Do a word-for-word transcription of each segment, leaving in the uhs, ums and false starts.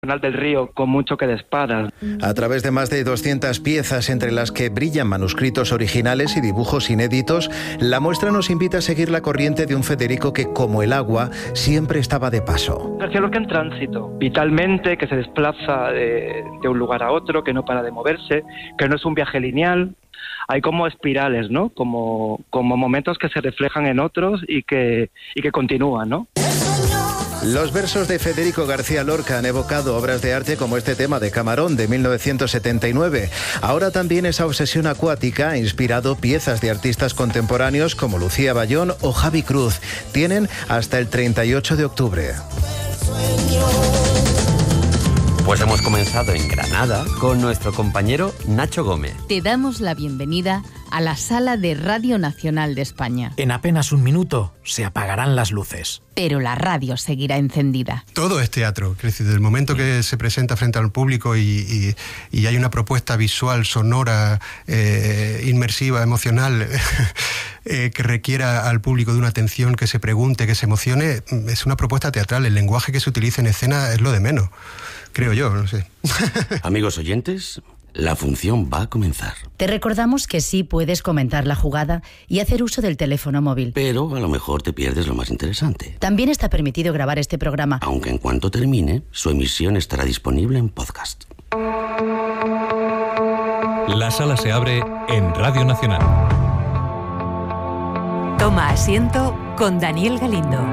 del Río con un choque de espadas. A través de más de doscientas piezas, entre las que brillan manuscritos originales y dibujos inéditos, la muestra nos invita a seguir la corriente de un Federico que, como el agua, siempre estaba de paso. García Lorca en tránsito, vitalmente, que se desplaza de, de un lugar a otro, que no para de moverse, que no es un viaje lineal. Hay como espirales, ¿no? Como, como momentos que se reflejan en otros y que, y que continúan, ¿no? Los versos de Federico García Lorca han evocado obras de arte como este tema de Camarón de mil novecientos setenta y nueve. Ahora también esa obsesión acuática ha inspirado piezas de artistas contemporáneos como Lucía Bayón o Javi Cruz. Tienen hasta el treinta y ocho de octubre. Pues hemos comenzado en Granada con nuestro compañero Nacho Gómez. Te damos la bienvenida a la sala de Radio Nacional de España. En apenas un minuto se apagarán las luces. Pero la radio seguirá encendida. Todo es teatro, es decir, desde el momento que se presenta frente al público y, y, y hay una propuesta visual, sonora, eh, inmersiva, emocional, eh, que requiera al público de una atención, que se pregunte, que se emocione, es una propuesta teatral. El lenguaje que se utiliza en escena es lo de menos, creo yo, no sé. Amigos oyentes, la función va a comenzar. Te recordamos que sí puedes comentar la jugada y hacer uso del teléfono móvil. Pero a lo mejor te pierdes lo más interesante. También está permitido grabar este programa. Aunque en cuanto termine, su emisión estará disponible en podcast. La sala se abre en Radio Nacional. Toma asiento con Daniel Galindo.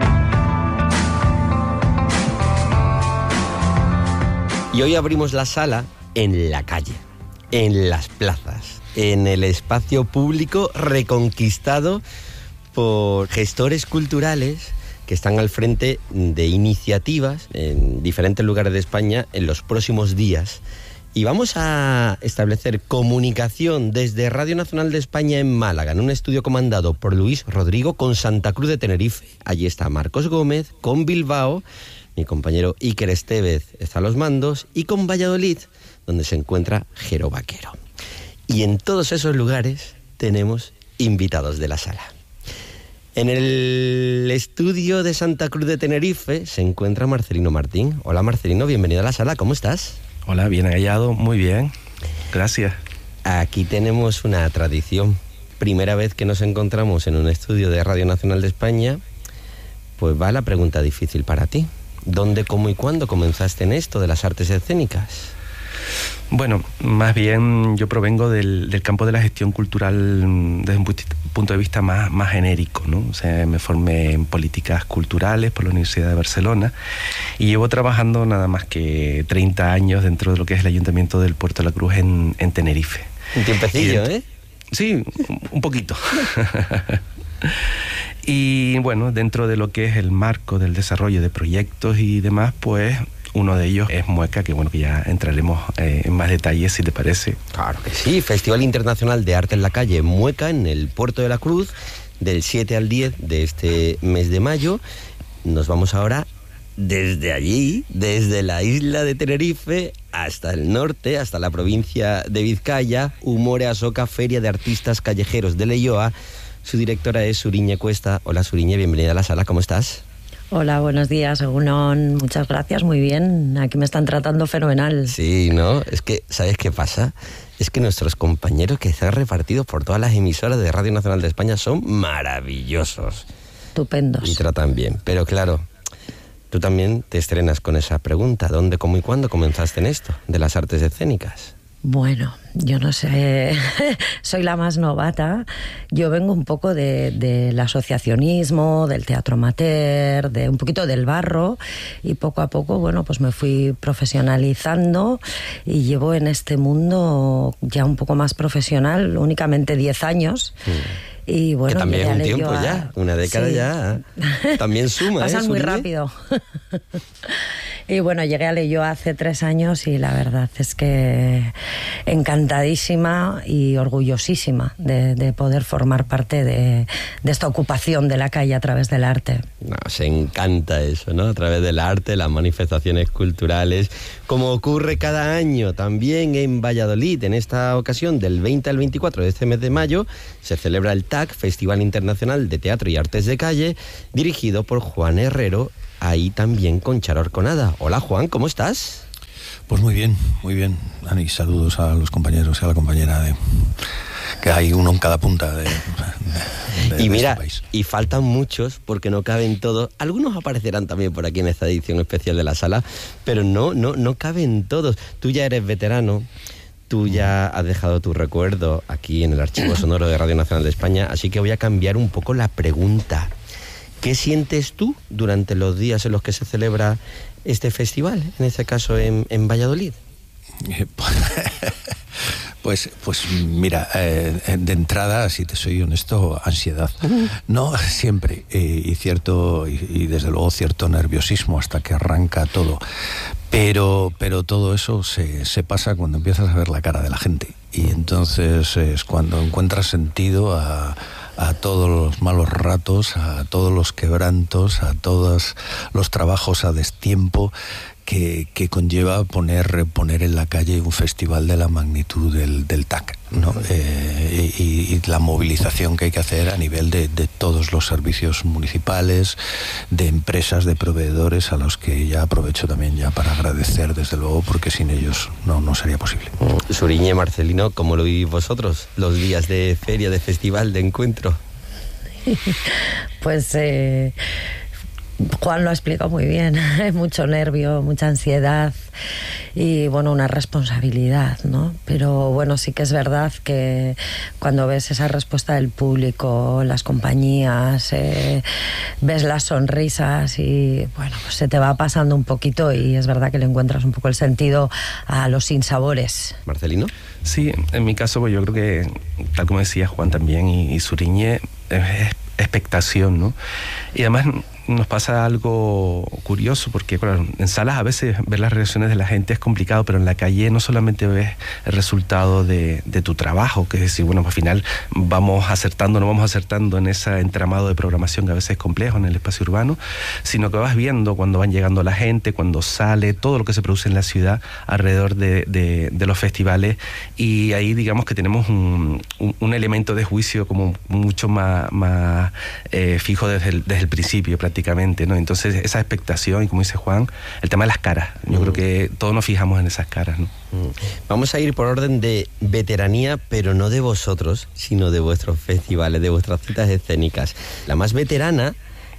Y hoy abrimos la sala en la calle, en las plazas, en el espacio público reconquistado por gestores culturales que están al frente de iniciativas en diferentes lugares de España en los próximos días. Y vamos a establecer comunicación desde Radio Nacional de España en Málaga, en un estudio comandado por Luis Rodrigo, con Santa Cruz de Tenerife. Allí está Marcos Gómez, con Bilbao, mi compañero Iker Estevez está a los mandos, y con Valladolid, donde se encuentra Jero Vaquero. Y en todos esos lugares tenemos invitados de la sala. En el estudio de Santa Cruz de Tenerife se encuentra Marcelino Martín. Hola Marcelino, bienvenido a la sala, ¿cómo estás? Hola, bien hallado, muy bien, gracias. Aquí tenemos una tradición. Primera vez que nos encontramos en un estudio de Radio Nacional de España, pues va la pregunta difícil para ti. ¿Dónde, cómo y cuándo comenzaste en esto de las artes escénicas? Bueno, más bien yo provengo del, del campo de la gestión cultural desde un punto de vista más, más genérico, ¿no? O sea, me formé en políticas culturales por la Universidad de Barcelona y llevo trabajando nada más que treinta años dentro de lo que es el Ayuntamiento del Puerto de la Cruz en, en Tenerife. Un tiempecillo, y, ¿eh? Sí, un poquito. Y bueno, dentro de lo que es el marco del desarrollo de proyectos y demás, pues uno de ellos es Mueca, que bueno, que ya entraremos eh, en más detalles, si te parece. Claro que sí, Festival Internacional de Arte en la Calle Mueca, en el Puerto de la Cruz, del siete al diez de este mes de mayo. Nos vamos ahora desde allí, desde la isla de Tenerife hasta el norte, hasta la provincia de Vizcaya, Humore Asoca, Feria de Artistas Callejeros de Leioa. Su directora es Suriñe Cuesta. Hola Suriñe, bienvenida a la sala, ¿cómo estás? Hola, buenos días, Egunon. Muchas gracias, muy bien. Aquí me están tratando fenomenal. Sí, ¿no? Es que, ¿sabes qué pasa? Es que nuestros compañeros que están repartidos por todas las emisoras de Radio Nacional de España son maravillosos. Estupendos. Y tratan bien, pero claro, tú también te estrenas con esa pregunta. ¿Dónde, cómo y cuándo comenzaste en esto de las artes escénicas? Bueno, yo no sé, soy la más novata. Yo vengo un poco de, del asociacionismo, del teatro amateur, de un poquito del barro, y poco a poco, bueno, pues me fui profesionalizando y llevo en este mundo ya un poco más profesional, únicamente diez años. Mm. Y bueno, que también es un tiempo a... ya, una década sí. ya. También suma, Pasan ¿eh? muy rápido. Y bueno, llegué a Leioa hace tres años y la verdad es que encantadísima y orgullosísima de, de poder formar parte de, de esta ocupación de la calle a través del arte. Nos encanta eso, ¿no? A través del arte, las manifestaciones culturales, como ocurre cada año también en Valladolid. En esta ocasión, del veinte al veinticuatro de este mes de mayo, se celebra el T A C, Festival Internacional de Teatro y Artes de Calle, dirigido por Juan Herrero, ahí también con Charo Arconada. Hola Juan, ¿cómo estás? Pues muy bien, muy bien. Ani, saludos a los compañeros y a la compañera de... que hay uno en cada punta de, de, de y mira, este país. Y faltan muchos porque no caben todos. Algunos aparecerán también por aquí en esta edición especial de la sala, pero no, no, no caben todos. Tú ya eres veterano, tú ya has dejado tu recuerdo aquí en el Archivo Sonoro de Radio Nacional de España, así que voy a cambiar un poco la pregunta. ¿Qué sientes tú durante los días en los que se celebra este festival, en este caso en, en Valladolid? Pues, pues mira, eh, de entrada, si te soy honesto, ansiedad. No siempre, eh, y cierto, y, y desde luego cierto nerviosismo hasta que arranca todo. Pero, pero todo eso se, se pasa cuando empiezas a ver la cara de la gente. Y entonces es cuando encuentras sentido a, a todos los malos ratos, a todos los quebrantos, a todos los trabajos a destiempo que, que conlleva poner, poner en la calle un festival de la magnitud del, del T A C, ¿no? Eh, y, y la movilización que hay que hacer a nivel de, de todos los servicios municipales, de empresas, de proveedores, a los que ya aprovecho también ya para agradecer, desde luego, porque sin ellos no, no sería posible. Suriñe, Marcelino, ¿cómo lo vivís vosotros? Los días de feria, de festival, de encuentro. Pues... Eh... Juan lo ha explicado muy bien. Hay mucho nervio, mucha ansiedad y, bueno, una responsabilidad, ¿no? Pero, bueno, sí que es verdad que cuando ves esa respuesta del público, las compañías, eh, ves las sonrisas y, bueno, pues se te va pasando un poquito y es verdad que le encuentras un poco el sentido a los sinsabores. ¿Marcelino? Sí, en mi caso, pues yo creo que, tal como decía Juan también y, y Suriñe, es expectación, ¿no? Y además nos pasa algo curioso porque, claro, en salas a veces ver las reacciones de la gente es complicado, pero en la calle no solamente ves el resultado de, de tu trabajo, que es decir, bueno, pues al final vamos acertando, no vamos acertando en ese entramado de programación que a veces es complejo en el espacio urbano, sino que vas viendo cuando van llegando la gente, cuando sale, todo lo que se produce en la ciudad alrededor de, de, de los festivales, y ahí digamos que tenemos un, un, un elemento de juicio como mucho más, más eh, fijo desde el, desde el principio prácticamente. ¿No? Entonces esa expectación, y como dice Juan, el tema de las caras, yo mm. creo que todos nos fijamos en esas caras, ¿no? Mm. Vamos a ir por orden de veteranía, pero no de vosotros, sino de vuestros festivales, de vuestras citas escénicas. La más veterana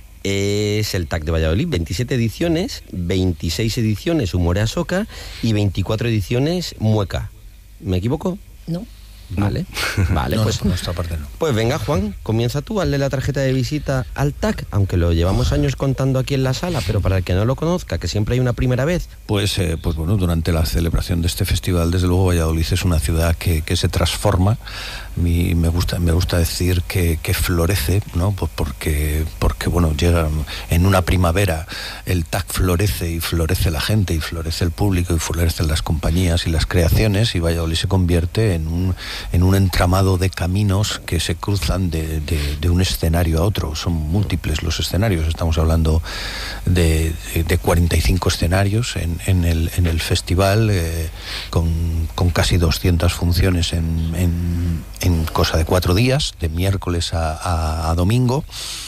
es el T A C de Valladolid, veintisiete ediciones, veintiséis ediciones Humore a Soca y veinticuatro ediciones Mueca. ¿Me equivoco? No. Vale, vale, no, pues no, por nuestra parte no. Pues venga, Juan, comienza tú, hazle la tarjeta de visita al T A C, aunque lo llevamos años contando aquí en la sala, pero para el que no lo conozca, que siempre hay una primera vez. Pues, eh, pues bueno, durante la celebración de este festival, desde luego Valladolid es una ciudad que, que se transforma. A mí me gusta, me gusta decir que, que florece, ¿no? Pues porque, porque bueno, llega en una primavera, el T A C florece y florece la gente y florece el público y florecen las compañías y las creaciones, y Valladolid se convierte en un, en un entramado de caminos que se cruzan de, de, de un escenario a otro. Son múltiples los escenarios, estamos hablando de, de, de cuarenta y cinco escenarios en, en, el, en el festival, eh, con, con casi doscientas funciones en, en, en cosa de cuatro días, de miércoles a, a, a domingo,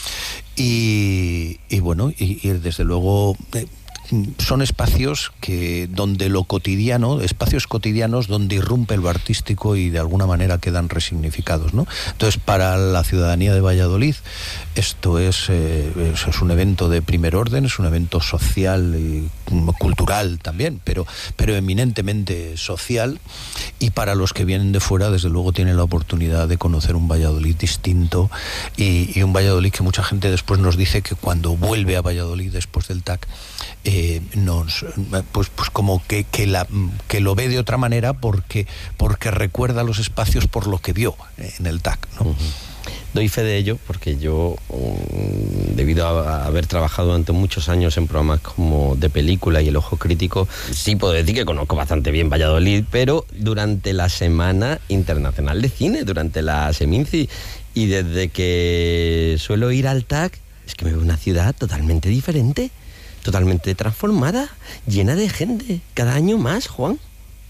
y, y bueno, y, y desde luego eh, son espacios que donde lo cotidiano, espacios cotidianos donde irrumpe lo artístico y de alguna manera quedan resignificados, ¿no? Entonces, para la ciudadanía de Valladolid, esto es, eh, es, es un evento de primer orden, es un evento social y cultural también, pero, pero eminentemente social, y para los que vienen de fuera, desde luego tienen la oportunidad de conocer un Valladolid distinto, y, y un Valladolid que mucha gente después nos dice que cuando vuelve a Valladolid después del T A C, eh, nos, pues, pues como que, que, la, que lo ve de otra manera porque, porque recuerda los espacios por lo que vio en el T A C, ¿no? Uh-huh. Doy fe de ello porque yo, debido a haber trabajado durante muchos años en programas como De Película y El Ojo Crítico, sí puedo decir que conozco bastante bien Valladolid, pero durante la Semana Internacional de Cine, durante la Seminci, y desde que suelo ir al T A C, es que me veo una ciudad totalmente diferente, totalmente transformada, llena de gente, cada año más, Juan.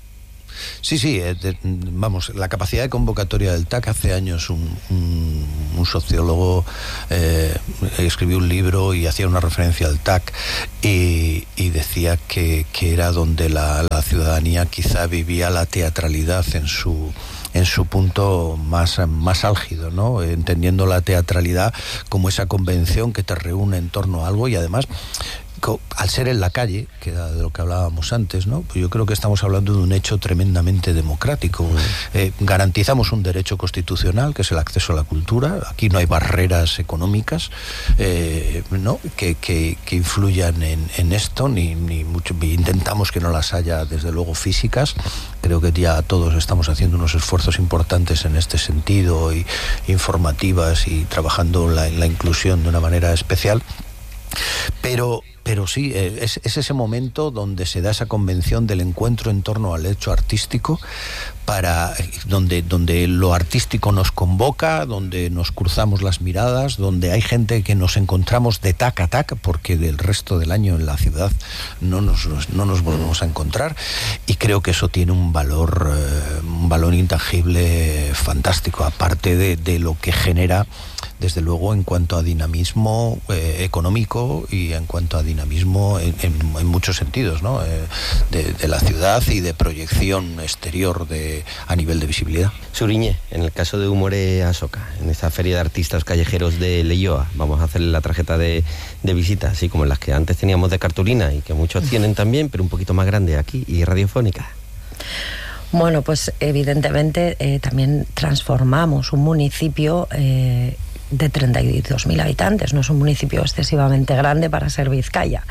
Sí, sí, eh, de, vamos, la capacidad de convocatoria del T A C, hace años un, un, un sociólogo eh, escribió un libro y hacía una referencia al T A C y, y decía que, que era donde la, la ciudadanía quizá vivía la teatralidad en su en su punto más, más álgido, ¿no? Entendiendo la teatralidad como esa convención que te reúne en torno a algo y además, al ser en la calle, que era de lo que hablábamos antes, ¿no? Pues yo creo que estamos hablando de un hecho tremendamente democrático. Mm. Eh, garantizamos un derecho constitucional, que es el acceso a la cultura. Aquí no hay barreras económicas, eh, ¿no? que, que, que influyan en, en esto, ni, ni mucho, intentamos que no las haya, desde luego, físicas. Creo que ya todos estamos haciendo unos esfuerzos importantes en este sentido, y informativas, y trabajando la, la inclusión de una manera especial. Pero, pero sí, es, es ese momento donde se da esa convención del encuentro en torno al hecho artístico, para donde, donde lo artístico nos convoca, donde nos cruzamos las miradas, donde hay gente que nos encontramos de tac a tac, porque del resto del año en la ciudad no nos, no nos volvemos a encontrar, y creo que eso tiene un valor, eh, un valor intangible fantástico, aparte de, de lo que genera, desde luego, en cuanto a dinamismo eh, económico y en cuanto a dinamismo en, en, en muchos sentidos, ¿no? Eh, de, de la ciudad y de proyección exterior de, a nivel de visibilidad. Suriñe, en el caso de Humore Asoka, en esta feria de artistas callejeros de Leioa, vamos a hacerle la tarjeta de, de visita, así como las que antes teníamos de cartulina y que muchos tienen también, pero un poquito más grande aquí y radiofónica. Bueno, pues evidentemente eh, también transformamos un municipio eh, de treinta y dos mil habitantes, no es un municipio excesivamente grande para ser Vizcaya.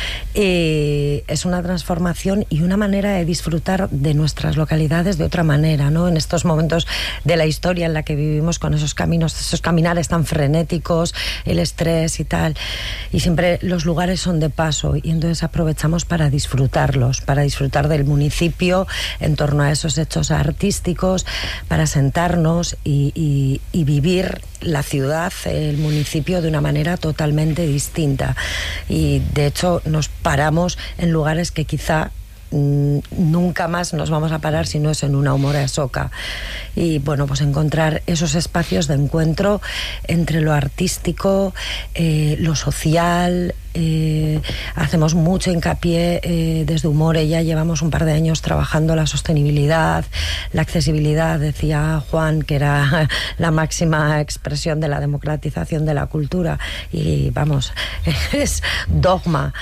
Eh, es una transformación y una manera de disfrutar de nuestras localidades de otra manera, ¿no? En estos momentos de la historia en la que vivimos, con esos caminos, esos caminares tan frenéticos, el estrés y tal, y siempre los lugares son de paso, y entonces aprovechamos para disfrutarlos, para disfrutar del municipio en torno a esos hechos artísticos, para sentarnos y, y, y vivir la ciudad, el municipio, de una manera totalmente distinta. Y de hecho nos paramos en lugares que quizá mmm, nunca más nos vamos a parar si no es en una Humore Asoka. Y bueno, pues encontrar esos espacios de encuentro entre lo artístico, eh, lo social. Eh, hacemos mucho hincapié eh, desde Humore, ya llevamos un par de años trabajando la sostenibilidad, la accesibilidad. Decía Juan que era la máxima expresión de la democratización de la cultura, y vamos, es dogma.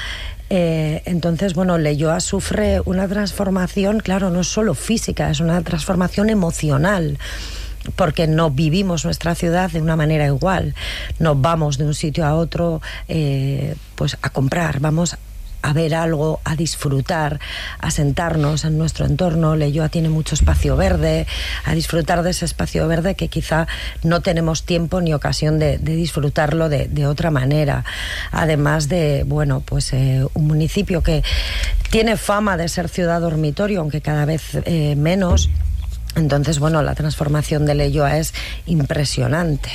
Eh, entonces, bueno, Leioa sufre una transformación, claro, no es solo física, es una transformación emocional, porque no vivimos nuestra ciudad de una manera igual. No vamos de un sitio a otro eh, pues a comprar, vamos a ver algo, a disfrutar, a sentarnos en nuestro entorno. Leioa tiene mucho espacio verde, a disfrutar de ese espacio verde que quizá no tenemos tiempo ni ocasión de, de disfrutarlo de, de otra manera. Además de, bueno, pues eh, un municipio que tiene fama de ser ciudad dormitorio, aunque cada vez eh, menos. Entonces, bueno, la transformación de Leioa es impresionante.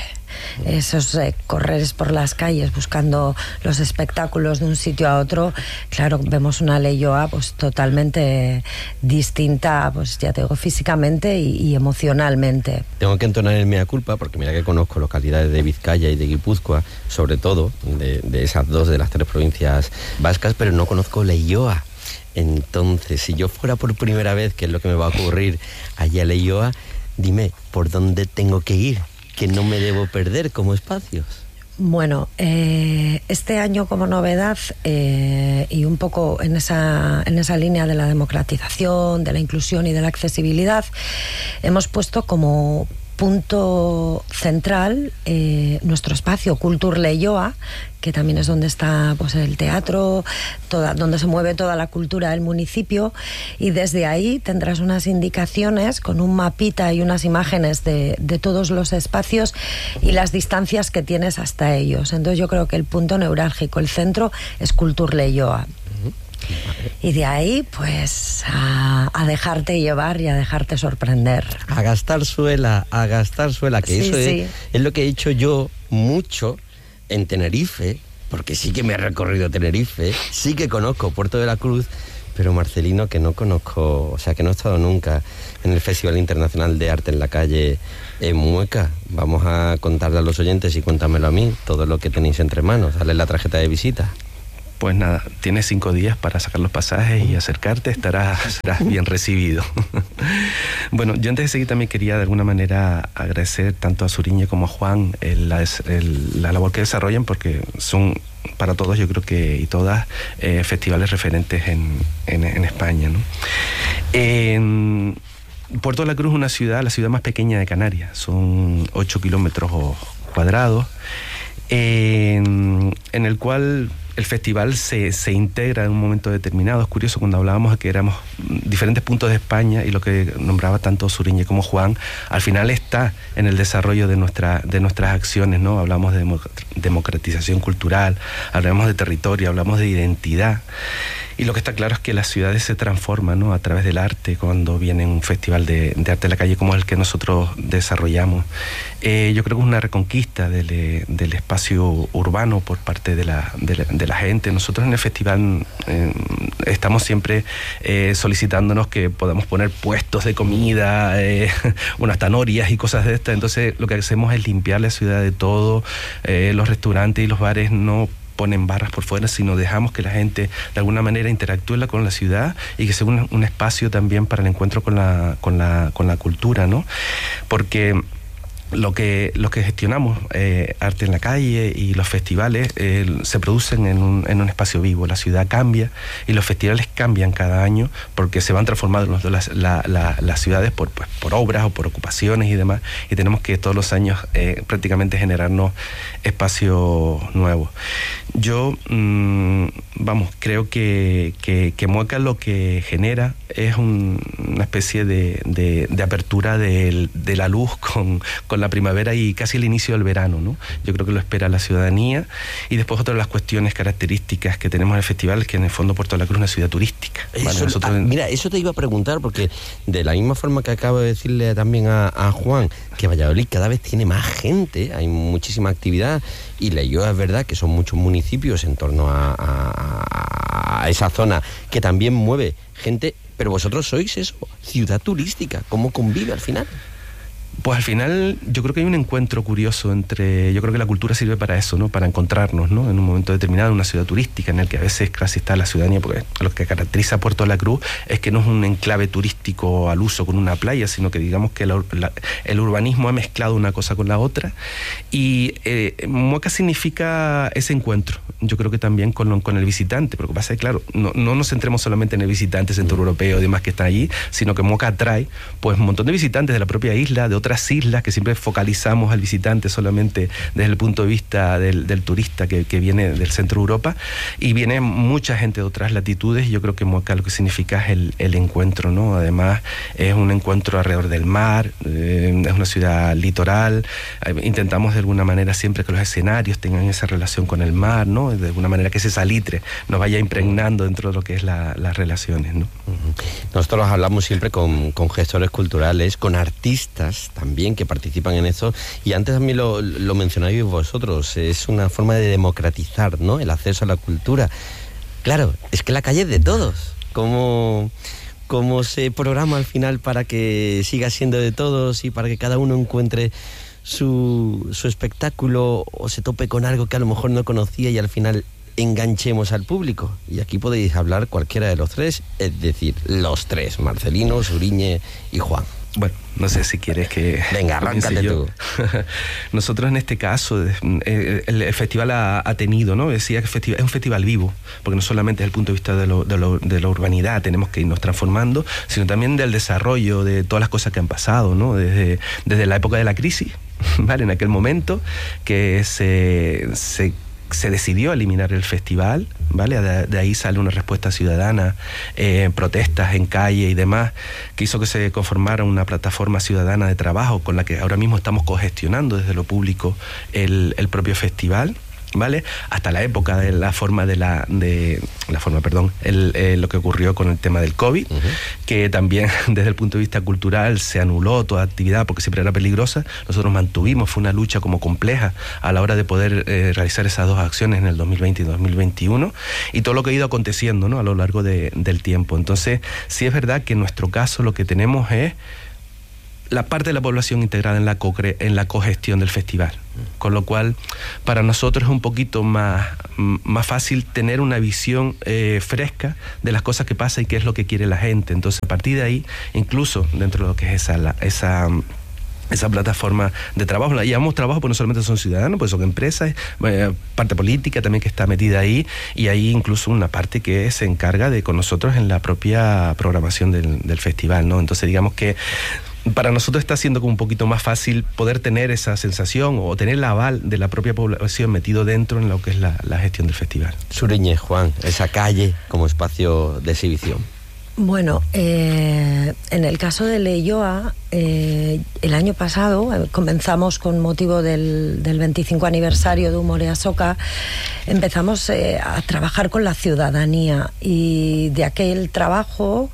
Esos eh, correres por las calles buscando los espectáculos de un sitio a otro, claro, vemos una Leioa pues totalmente distinta, pues ya te digo, físicamente y, y emocionalmente. Tengo que entonar el mea culpa, porque mira que conozco localidades de Vizcaya y de Guipúzcoa, sobre todo de, de esas dos de las tres provincias vascas, pero no conozco Leioa. Entonces, si yo fuera por primera vez, que es lo que me va a ocurrir allá a Leioa, dime, ¿por dónde tengo que ir? Que no me debo perder como espacios. Bueno, eh, este año como novedad eh, y un poco en esa, en esa línea de la democratización, de la inclusión y de la accesibilidad, hemos puesto como punto central eh, nuestro espacio Cultur Leioa, que también es donde está pues el teatro, toda, donde se mueve toda la cultura del municipio, y desde ahí tendrás unas indicaciones con un mapita y unas imágenes de, de todos los espacios y las distancias que tienes hasta ellos. Entonces yo creo que el punto neurálgico, el centro, es Cultur Leioa. Y de ahí, pues, a, a dejarte llevar y a dejarte sorprender. A gastar suela, a gastar suela, que sí, eso sí. Es, es lo que he hecho yo mucho en Tenerife, porque sí que me he recorrido Tenerife, sí que conozco Puerto de la Cruz, Pero Marcelino, que no conozco, o sea, que no he estado nunca en el Festival Internacional de Arte en la Calle en Mueca. Vamos a contarle a los oyentes y cuéntamelo a mí, todo lo que tenéis entre manos. Dale la tarjeta de visita. Pues nada, tienes cinco días para sacar los pasajes y acercarte, estarás, serás bien recibido. Bueno, yo antes de seguir también quería de alguna manera agradecer tanto a Suriñe como a Juan el, la, el, la labor que desarrollan, porque son para todos, yo creo que y todas, eh, festivales referentes en, en, en España, ¿no? En Puerto de la Cruz es una ciudad, la ciudad más pequeña de Canarias, son ocho kilómetros cuadrados, en, en el cual el festival se, se integra en un momento determinado. Es curioso, cuando hablábamos de que éramos diferentes puntos de España, y lo que nombraba tanto Suriñe como Juan, al final está en el desarrollo de, nuestra, de nuestras acciones, ¿no? Hablamos de democratización cultural, hablamos de territorio, hablamos de identidad. Y lo que está claro es que las ciudades se transforman, ¿no?, a través del arte cuando viene un festival de, de arte en la calle como el que nosotros desarrollamos. Eh, yo creo que es una reconquista del, del espacio urbano por parte de la, de la, de la gente. Nosotros en el festival eh, estamos siempre eh, solicitándonos que podamos poner puestos de comida, eh, unas tanorias y cosas de estas. Entonces lo que hacemos es limpiar la ciudad de todo. Eh, los restaurantes y los bares no ponen barras por fuera, sino dejamos que la gente de alguna manera interactúe con la ciudad y que sea un, un espacio también para el encuentro con la, con la, con la cultura, ¿no? Porque lo que, lo que gestionamos, eh, Arte en la Calle y los festivales, eh, se producen en un, en un espacio vivo. La ciudad cambia y los festivales cambian cada año porque se van transformando las, la, la, las ciudades por, pues, por obras o por ocupaciones y demás, y tenemos que todos los años eh, prácticamente generarnos espacios nuevos. Yo, mmm, vamos, creo que, que, que Mueca lo que genera es un, una especie de, de, de apertura de, de la luz con, con la primavera y casi el inicio del verano, ¿no? Yo creo que lo espera la ciudadanía. Y después otra de las cuestiones características que tenemos en el festival es que en el fondo Puerto de la Cruz es una ciudad turística, ¿vale? Eso, Nosotros... ah, mira, eso te iba a preguntar, porque de la misma forma que acabo de decirle también a, a Juan, que Valladolid cada vez tiene más gente, hay muchísima actividad, y Leioa es verdad que son muchos municipios en torno a, a, a esa zona que también mueve gente, pero vosotros sois eso, ciudad turística. ¿Cómo convive al final? Pues al final yo creo que hay un encuentro curioso entre... Yo creo que la cultura sirve para eso, ¿no? Para encontrarnos, ¿no? En un momento determinado, en una ciudad turística, en el que a veces casi está la ciudadanía, porque lo que caracteriza a Puerto de la Cruz es que no es un enclave turístico al uso con una playa, sino que digamos que la, la, el urbanismo ha mezclado una cosa con la otra. Y eh, Mueca significa ese encuentro, yo creo que también con, con el visitante, porque pasa que, claro, no, no nos centremos solamente en el visitante centro europeo y demás que está allí, sino que Mueca atrae pues un montón de visitantes de la propia isla, de otras islas, que siempre focalizamos al visitante solamente desde el punto de vista del, del turista que, que viene del centro de Europa, y viene mucha gente de otras latitudes. Y yo creo que Mueca lo que significa es el, el encuentro, ¿no? Además es un encuentro alrededor del mar, eh, es una ciudad litoral, eh, intentamos de alguna manera siempre que los escenarios tengan esa relación con el mar, ¿no? De alguna manera que ese salitre nos vaya impregnando dentro de lo que es la, las relaciones, ¿no? Nosotros hablamos siempre con, con gestores culturales, con artistas también que participan en eso, y antes también lo, lo mencionáis vosotros, es una forma de democratizar, ¿no?, el acceso a la cultura. Claro, es que la calle es de todos. ¿Cómo, cómo se programa al final para que siga siendo de todos y para que cada uno encuentre su, su espectáculo o se tope con algo que a lo mejor no conocía y al final enganchemos al público? Y aquí podéis hablar cualquiera de los tres, es decir, los tres, Marcelino, Suriñe y Juan. Bueno, no sé si quieres que... Venga, arráncate tú. Nosotros en este caso, el, el festival ha, ha tenido, ¿no? Decía que es un festival vivo, porque no solamente desde el punto de vista de, lo, de, lo, de la urbanidad tenemos que irnos transformando, sino también del desarrollo de todas las cosas que han pasado, ¿no? Desde, desde la época de la crisis, ¿vale? En aquel momento que se... se se decidió eliminar el festival, ¿vale? De, de ahí sale una respuesta ciudadana, eh, protestas en calle y demás, que hizo que se conformara una plataforma ciudadana de trabajo con la que ahora mismo estamos cogestionando desde lo público el, el propio festival. ¿vale? Hasta la época de la forma de la de la forma, perdón, el, eh, lo que ocurrió con el tema del COVID, uh-huh. que también desde el punto de vista cultural se anuló toda actividad porque siempre era peligrosa. Nosotros mantuvimos, fue una lucha como compleja a la hora de poder eh, realizar esas dos acciones en el dos mil veinte y dos mil veintiuno, y todo lo que ha ido aconteciendo, ¿no?, a lo largo de, del tiempo. Entonces, sí es verdad que en nuestro caso lo que tenemos es la parte de la población integrada en la, co en la cogestión del festival, con lo cual para nosotros es un poquito más, más fácil tener una visión eh, fresca de las cosas que pasan y qué es lo que quiere la gente. Entonces, a partir de ahí, incluso dentro de lo que es esa, la, esa esa plataforma de trabajo, la llamamos trabajo porque no solamente son ciudadanos, pues son empresas, eh, parte política también que está metida ahí, y hay incluso una parte que se encarga de con nosotros en la propia programación del, del festival, ¿no? Entonces, digamos que para nosotros está siendo como un poquito más fácil poder tener esa sensación o tener el aval de la propia población metido dentro en lo que es la, la gestión del festival. Sureñez, Juan, esa calle como espacio de exhibición. Bueno, eh, en el caso de Leioa, eh, el año pasado eh, comenzamos con motivo del, del veinticinco aniversario de Umorea Soka, empezamos eh, a trabajar con la ciudadanía, y de aquel trabajo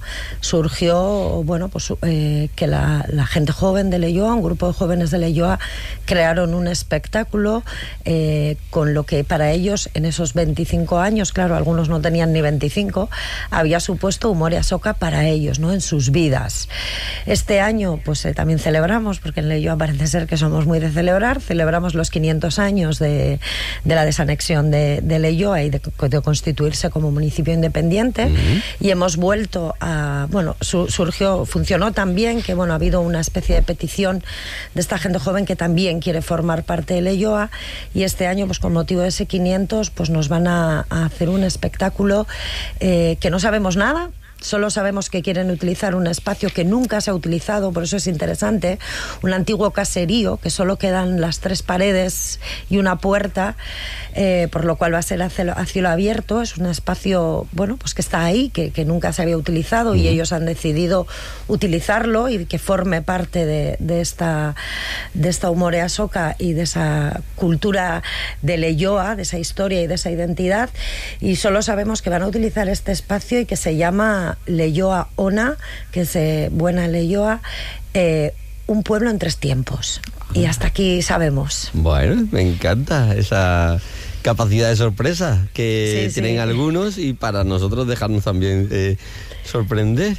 surgió, bueno, pues eh, que la, la gente joven de Leioa, un grupo de jóvenes de Leioa, crearon un espectáculo eh, con lo que para ellos en esos veinticinco años, claro, algunos no tenían ni veinticinco, había supuesto Umorea Soka para ellos, ¿no?, en sus vidas. Este año pues eh, también celebramos, porque en Leioa parece ser que somos muy de celebrar, celebramos los quinientos años de, de la desanexión de, de Leioa y de, de constituirse como municipio independiente, uh-huh. y hemos vuelto a, bueno, su, surgió, funcionó tan bien que, bueno, ha habido una especie de petición de esta gente joven que también quiere formar parte de Leioa, y este año, pues con motivo de ese quinientos, pues nos van a, a hacer un espectáculo eh, que no sabemos nada. Solo sabemos que quieren utilizar un espacio que nunca se ha utilizado, por eso es interesante, un antiguo caserío, que solo quedan las tres paredes y una puerta, eh, por lo cual va a ser a cielo, a cielo abierto. Es un espacio, bueno, pues que está ahí, que, que nunca se había utilizado, y ellos han decidido utilizarlo y que forme parte de, de esta de esta Umorea Soka y de esa cultura de Leioa, de esa historia y de esa identidad, y solo sabemos que van a utilizar este espacio y que se llama Leioa Ona, que es eh, buena Leioa, eh, un pueblo en tres tiempos. Y hasta aquí sabemos. Bueno, me encanta esa capacidad de sorpresa que sí, tienen sí. algunos, y para nosotros dejarnos también eh, sorprender.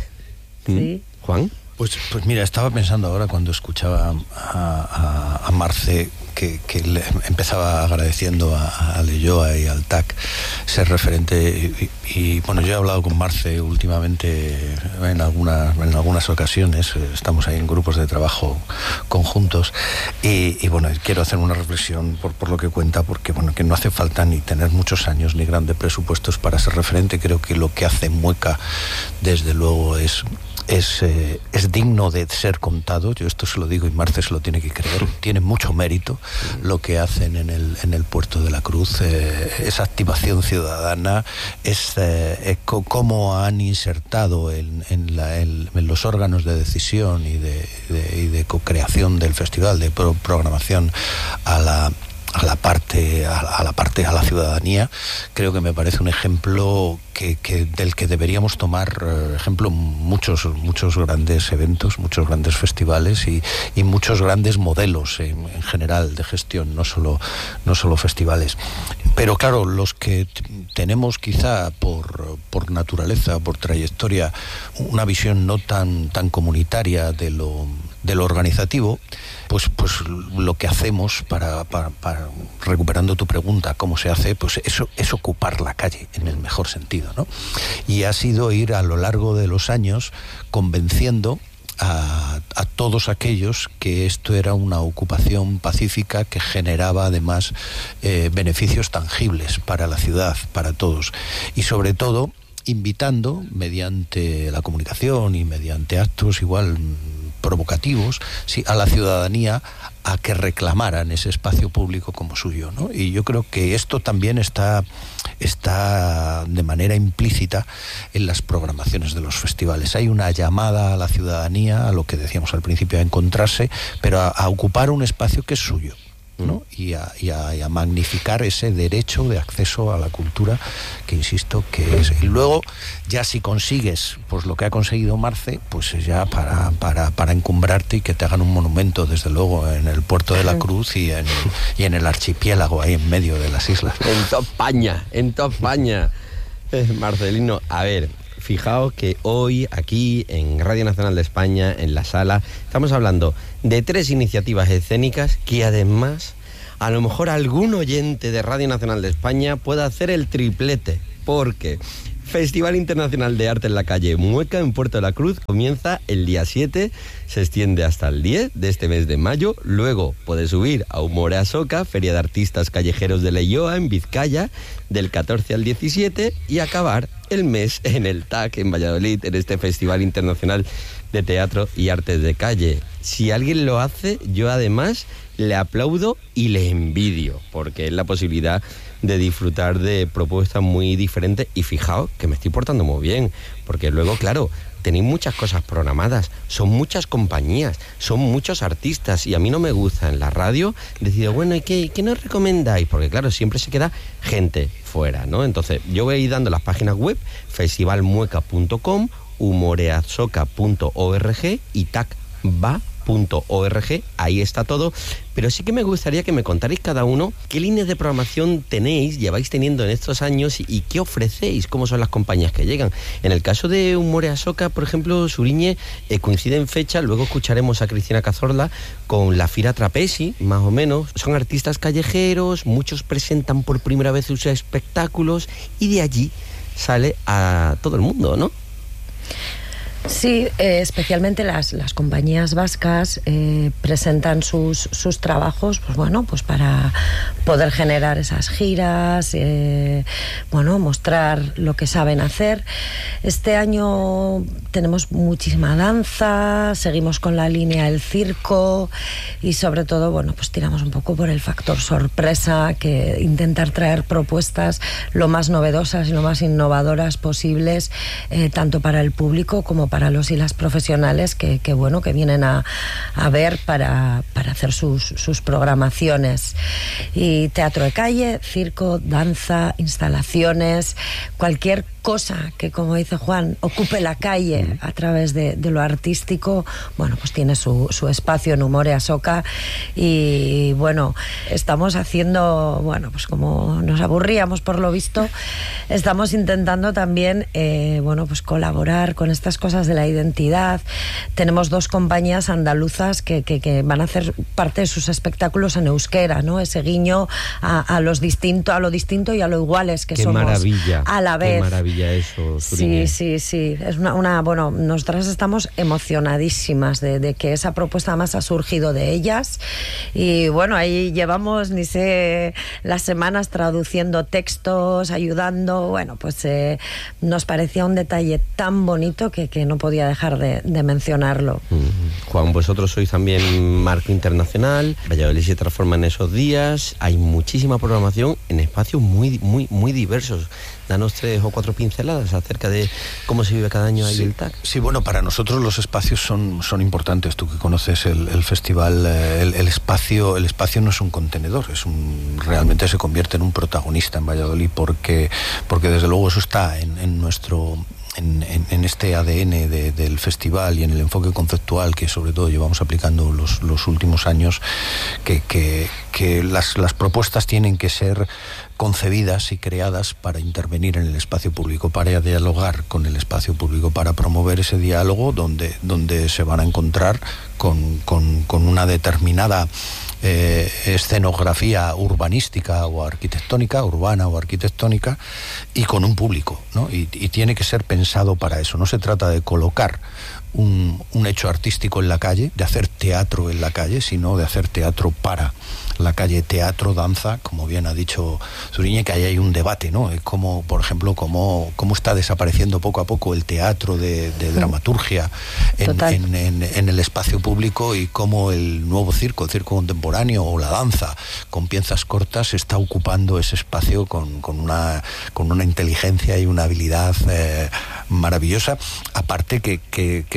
Sí. ¿Mm? Juan. Pues, pues mira, estaba pensando ahora cuando escuchaba a, a, a Marce, que, que le empezaba agradeciendo a, a Leioa y al T A C ser referente, y, y bueno, yo he hablado con Marce últimamente en algunas, en algunas ocasiones, estamos ahí en grupos de trabajo conjuntos, y, y bueno, quiero hacer una reflexión por, por lo que cuenta, porque bueno, que no hace falta ni tener muchos años ni grandes presupuestos para ser referente. Creo que lo que hace Mueca, desde luego, es Es, eh, es digno de ser contado. Yo esto se lo digo y Marce se lo tiene que creer. Tiene mucho mérito lo que hacen en el, en el Puerto de la Cruz, eh, esa activación ciudadana, es eh, cómo han insertado en, en, la, en, en los órganos de decisión y de, de, y de co-creación del festival, de pro programación a la a la parte a, a la parte a la ciudadanía. Creo que me parece un ejemplo que, que del que deberíamos tomar eh, ejemplo muchos muchos grandes eventos, muchos grandes festivales y, y muchos grandes modelos en, en general de gestión, no solo no solo festivales. Pero claro, los que tenemos quizá por por naturaleza, por trayectoria, una visión no tan tan comunitaria de lo de lo organizativo, pues pues lo que hacemos para, para, para recuperando tu pregunta, cómo se hace, pues eso es ocupar la calle en el mejor sentido, ¿no? Y ha sido ir a lo largo de los años convenciendo a, a todos aquellos que esto era una ocupación pacífica que generaba además eh, beneficios tangibles para la ciudad, para todos, y sobre todo invitando mediante la comunicación y mediante actos igual provocativos, sí, a la ciudadanía a que reclamaran ese espacio público como suyo, ¿no? Y yo creo que esto también está, está de manera implícita en las programaciones de los festivales. Hay una llamada a la ciudadanía, a lo que decíamos al principio, a encontrarse, pero a, a ocupar un espacio que es suyo. ¿no? y, a, y, a, y a magnificar ese derecho de acceso a la cultura, que insisto que es. Y luego, ya si consigues pues lo que ha conseguido Marce, pues es ya para, para, para encumbrarte y que te hagan un monumento, desde luego, en el Puerto de la Cruz y en, y en el archipiélago, ahí en medio de las islas. En toda España, en toda España. Eh, Marcelino, a ver, fijaos que hoy aquí en Radio Nacional de España, en la sala, estamos hablando de tres iniciativas escénicas que además a lo mejor algún oyente de Radio Nacional de España pueda hacer el triplete, porque Festival Internacional de Arte en la Calle Mueca en Puerto de la Cruz comienza el día siete, se extiende hasta el diez de este mes de mayo. Luego puedes subir a Umorea Soca, Feria de Artistas Callejeros de Leioa en Vizcaya, del catorce al diecisiete, y acabar el mes en el T A C en Valladolid, en este Festival Internacional de Teatro y Artes de Calle. Si alguien lo hace, yo además le aplaudo y le envidio, porque es la posibilidad de disfrutar de propuestas muy diferentes. Y fijaos que me estoy portando muy bien, porque luego, claro, tenéis muchas cosas programadas, son muchas compañías, son muchos artistas, y a mí no me gusta en la radio decir, bueno, ¿y qué, qué nos recomendáis? Porque claro, siempre se queda gente fuera, ¿no? Entonces, yo voy a ir dando las páginas web, festival mueca punto com, umoreasoca punto org y tacba punto org, ahí está todo. Pero sí que me gustaría que me contarais cada uno qué líneas de programación tenéis, lleváis teniendo en estos años, y, y qué ofrecéis, cómo son las compañías que llegan. En el caso de Umorea Soca, por ejemplo, Suriñe, eh, coincide en fecha, luego escucharemos a Cristina Cazorla con la Fira Trapezi, más o menos. Son artistas callejeros, muchos presentan por primera vez sus espectáculos, y de allí sale a todo el mundo, ¿no? Sí, eh, especialmente las, las compañías vascas eh, presentan sus, sus trabajos, pues bueno, pues para poder generar esas giras, eh, bueno, mostrar lo que saben hacer. Este año tenemos muchísima danza, seguimos con la línea del circo, y sobre todo, bueno, pues tiramos un poco por el factor sorpresa, que intentar traer propuestas lo más novedosas y lo más innovadoras posibles, eh, tanto para el público como para los y las profesionales que, que bueno, que vienen a, a ver para, para hacer sus, sus programaciones. Y teatro de calle, circo, danza, instalaciones, cualquier cosa que, como dice Juan, ocupe la calle a través de, de lo artístico, bueno, pues tiene su, su espacio en Umorea Soca. Y bueno, estamos haciendo, bueno, pues como nos aburríamos por lo visto, estamos intentando también, eh, bueno, pues colaborar con estas cosas de la identidad. Tenemos dos compañías andaluzas que, que, que van a hacer parte de sus espectáculos en euskera, ¿no? Ese guiño a, a los distinto, a lo distinto y a lo iguales que qué somos maravilla, a la vez. Qué maravilla eso, Suriñe. Sí, sí, sí. Es una, una, bueno, nosotras estamos emocionadísimas de, de que esa propuesta más ha surgido de ellas. Y bueno, ahí llevamos, ni sé, las semanas traduciendo textos, ayudando. Bueno, pues eh, nos parecía un detalle tan bonito que, que no podía dejar de, de mencionarlo. Mm. Juan, vosotros sois también marco internacional, Valladolid se transforma en esos días, hay muchísima programación en espacios muy, muy, muy diversos. Danos tres o cuatro pinceladas acerca de cómo se vive cada año ahí sí, el T A C. Sí, bueno, para nosotros los espacios son, son importantes. Tú que conoces el, el festival, el, el espacio el espacio no es un contenedor, es un, realmente se convierte en un protagonista en Valladolid, porque, porque desde luego eso está en, en nuestro... En, en, en este A D N de, del festival y en el enfoque conceptual que sobre todo llevamos aplicando los, los últimos años, que, que, que las, las propuestas tienen que ser concebidas y creadas para intervenir en el espacio público, para dialogar con el espacio público, para promover ese diálogo donde, donde se van a encontrar con, con, con una determinada Eh, escenografía urbanística o arquitectónica, urbana o arquitectónica, y con un público, ¿no? Y, y tiene que ser pensado para eso. No se trata de colocar un, un hecho artístico en la calle, de hacer teatro en la calle, sino de hacer teatro para la calle, teatro, danza, como bien ha dicho Suriñe, que ahí hay un debate, ¿no? Es como, por ejemplo, cómo, cómo está desapareciendo poco a poco el teatro de, de dramaturgia en, en, en, en el espacio público, y cómo el nuevo circo, el circo contemporáneo o la danza con piezas cortas está ocupando ese espacio con, con, una, con una inteligencia y una habilidad eh, maravillosa, aparte que, que, que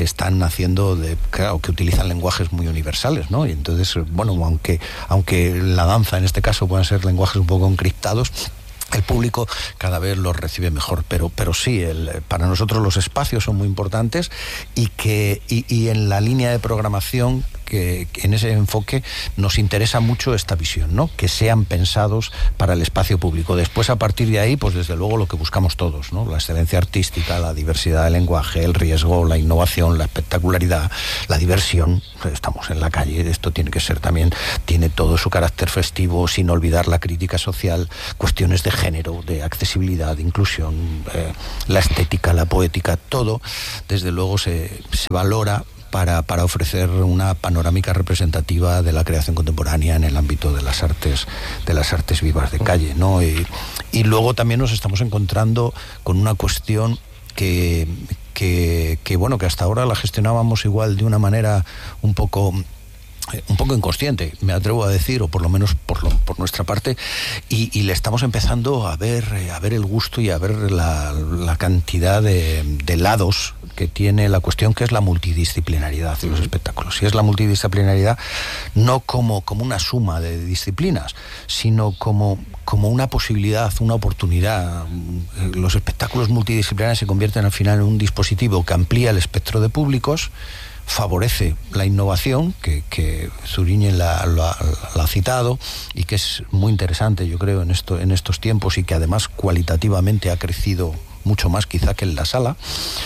están haciendo, de, claro, que utilizan lenguajes muy universales, ¿no? Y entonces, bueno, aunque, aunque la danza en este caso puedan ser lenguajes un poco encriptados, el público cada vez los recibe mejor, pero, pero sí, el, para nosotros los espacios son muy importantes y, que, y, y en la línea de programación, que, que en ese enfoque nos interesa mucho esta visión, ¿no? Que sean pensados para el espacio público. Después, a partir de ahí, pues desde luego lo que buscamos todos, ¿no? La excelencia artística, la diversidad del lenguaje, el riesgo, la innovación, la espectacularidad, la diversión. Estamos en la calle, esto tiene que ser también, tiene todo su carácter festivo, sin olvidar la crítica social, cuestiones de género, de accesibilidad, de inclusión, eh, la estética, la poética, todo, desde luego se, se valora Para, para ofrecer una panorámica representativa de la creación contemporánea en el ámbito de las artes, de las artes vivas de calle, ¿no? Y, y luego también nos estamos encontrando con una cuestión que, que, que, bueno, que hasta ahora la gestionábamos igual de una manera un poco... un poco inconsciente, me atrevo a decir, o por lo menos por, lo, por nuestra parte, y, y le estamos empezando a ver, a ver el gusto y a ver la, la cantidad de, de lados que tiene la cuestión, que es la multidisciplinaridad de los espectáculos. Y es la multidisciplinaridad no como, como una suma de disciplinas, sino como, como una posibilidad, una oportunidad. Los espectáculos multidisciplinarios se convierten al final en un dispositivo que amplía el espectro de públicos, favorece la innovación, que, que Zuriñe la, la, la ha citado, y que es muy interesante, yo creo, en, esto, en estos tiempos, y que además cualitativamente ha crecido mucho más quizá que en la sala,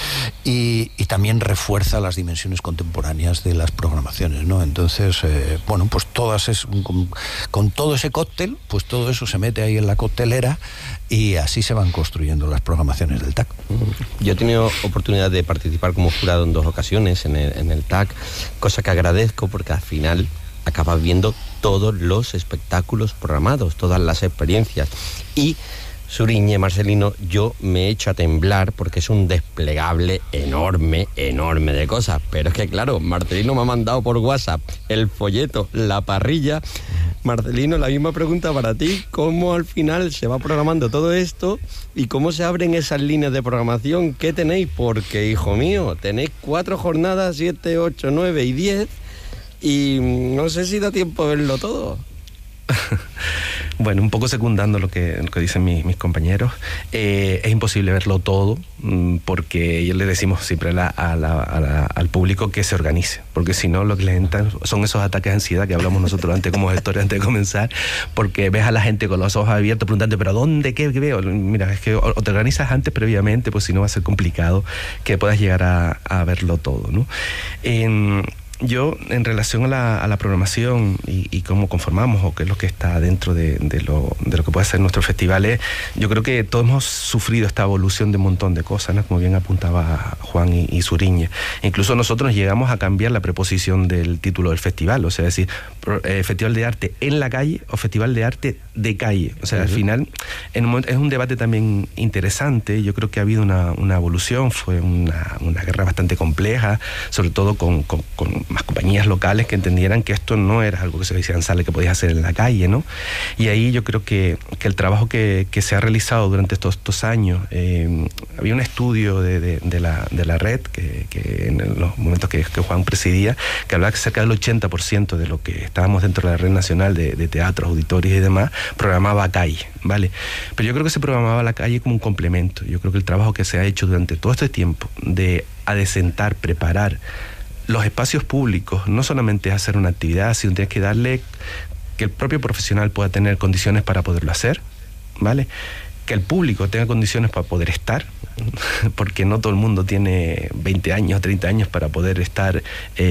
y, y también refuerza las dimensiones contemporáneas de las programaciones, ¿no? Entonces, eh, bueno, pues todas es, con, con todo ese cóctel, pues todo eso se mete ahí en la coctelera, y así se van construyendo las programaciones del T A C. Yo he tenido oportunidad de participar como jurado en dos ocasiones en el, en el T A C, cosa que agradezco porque al final acabas viendo todos los espectáculos programados, todas las experiencias. Y Zuriñe, Marcelino, yo me he hecho a temblar porque es un desplegable enorme, enorme de cosas. Pero es que, claro, Marcelino me ha mandado por WhatsApp el folleto, la parrilla. Marcelino, la misma pregunta para ti. ¿Cómo al final se va programando todo esto y cómo se abren esas líneas de programación? ¿Qué tenéis? Porque, hijo mío, tenéis cuatro jornadas, siete, ocho, nueve y diez, y no sé si da tiempo a verlo todo. Bueno, un poco secundando lo que, lo que dicen mis, mis compañeros, eh, es imposible verlo todo, porque ellos le decimos siempre a la, a la, a la, al público que se organice, porque si no lo que les entran son esos ataques de ansiedad que hablamos nosotros antes como gestores antes de comenzar, porque ves a la gente con los ojos abiertos preguntando, pero ¿dónde? ¿Qué, qué veo? Mira, es que o, o te organizas antes previamente, pues si no va a ser complicado que puedas llegar a, a verlo todo, ¿no? Eh, Yo, en relación a la, a la programación y, y cómo conformamos o qué es lo que está dentro de, de, lo, de lo que puede ser nuestros festivales, yo creo que todos hemos sufrido esta evolución de un montón de cosas, ¿no? Como bien apuntaba Juan y, y Zuriñe. Incluso nosotros llegamos a cambiar la preposición del título del festival, o sea, es decir, eh, Festival de Arte en la Calle o Festival de Arte de Calle. O sea, uh-huh. Al final en un momento, es un debate también interesante. Yo creo que ha habido una, una evolución, fue una, una guerra bastante compleja, sobre todo con, con, con más compañías locales que entendieran que esto no era algo que se decía en sala, que podías hacer en la calle, ¿no? Y ahí yo creo que, que el trabajo que, que se ha realizado durante estos, estos años, eh, había un estudio de, de, de, la, de la red, que, que en los momentos que, que Juan presidía, que hablaba que cerca del ochenta por ciento de lo que estábamos dentro de la red nacional de, de teatros, auditorios y demás, programaba a calle, ¿vale? Pero yo creo que se programaba a la calle como un complemento. Yo creo que el trabajo que se ha hecho durante todo este tiempo de adecentar, preparar los espacios públicos, no solamente es hacer una actividad, sino tienes que darle que el propio profesional pueda tener condiciones para poderlo hacer, ¿vale? Que el público tenga condiciones para poder estar, porque no todo el mundo tiene veinte años, treinta años para poder estar